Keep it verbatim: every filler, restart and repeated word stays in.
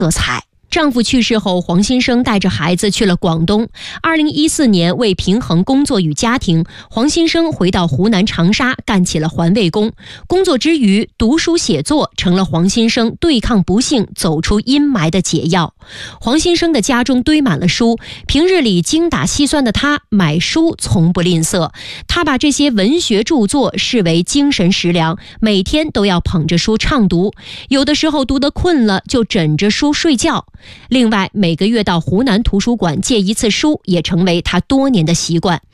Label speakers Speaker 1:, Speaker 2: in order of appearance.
Speaker 1: 色彩。丈夫去世后，黄先生带着孩子去了广东。二零一四年，为平衡工作与家庭，黄先生回到湖南长沙，干起了环卫工。工作之余，读书写作成了黄先生对抗不幸、走出阴霾的解药。黄先生的家中堆满了书，平日里精打细算的他，买书从不吝啬。他把这些文学著作视为精神食粮，每天都要捧着书畅读。有的时候读得困了，就枕着书睡觉。另外，每个月到湖南图书馆借一次书，也成为他多年的习惯。